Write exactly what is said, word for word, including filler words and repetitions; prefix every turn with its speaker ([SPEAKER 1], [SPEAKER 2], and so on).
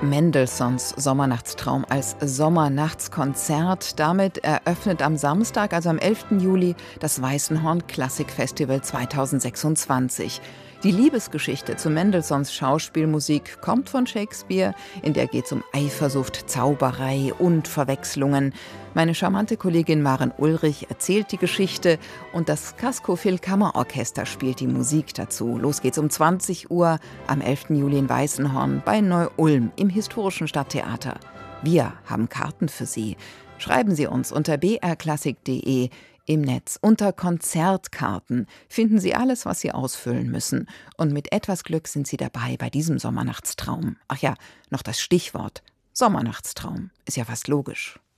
[SPEAKER 1] Mendelssohns Sommernachtstraum als Sommernachtskonzert. Damit eröffnet am Samstag, also am elften Juli, das Weißenhorn Klassikfestival zweitausendsechsundzwanzig. Die Liebesgeschichte zu Mendelssohns Schauspielmusik kommt von Shakespeare. In der geht es um Eifersucht, Zauberei und Verwechslungen. Meine charmante Kollegin Maren Ulrich erzählt die Geschichte und das Casco Philkammerorchester spielt die Musik dazu. Los geht's um zwanzig Uhr am elften Juli in Weißenhorn bei Neu-Ulm im historischen Stadttheater. Wir haben Karten für Sie. Schreiben Sie uns unter b r klassik punkt d e. Im Netz unter Konzertkarten finden Sie alles, was Sie ausfüllen müssen. Und mit etwas Glück sind Sie dabei bei diesem Sommernachtstraum. Ach ja, noch das Stichwort. Sommernachtstraum ist ja fast logisch.